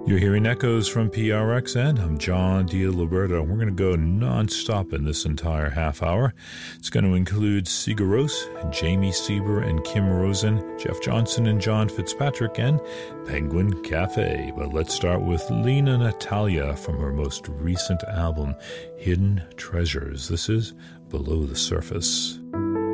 You're hearing echoes from PRXN. I'm John DiLiberto. We're going to go non-stop in this entire half hour. It's going to include Sigur Rós, Jamie Sieber and Kim Rosen, Jeff Johnson and John Fitzpatrick, and Penguin Cafe. But let's start with Lena Natalia from her most recent album, Hidden Treasures. This is Below the Surface.